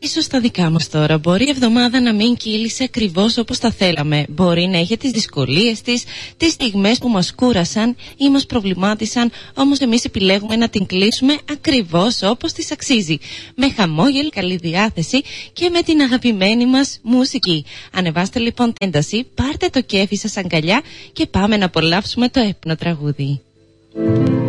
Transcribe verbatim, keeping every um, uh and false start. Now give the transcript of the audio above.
Ίσως τα δικά μας τώρα. Μπορεί η εβδομάδα να μην κύλησε ακριβώς όπως τα θέλαμε. Μπορεί να είχε τις δυσκολίες της, τις στιγμές που μας κούρασαν ή μας προβλημάτισαν. Όμως εμείς επιλέγουμε να την κλείσουμε ακριβώς όπως της αξίζει. Με χαμόγελ, καλή διάθεση και με την αγαπημένη μας μουσική. Ανεβάστε λοιπόν την ένταση, πάρτε το κέφι σας αγκαλιά και πάμε να απολαύσουμε το έπνο τραγούδι.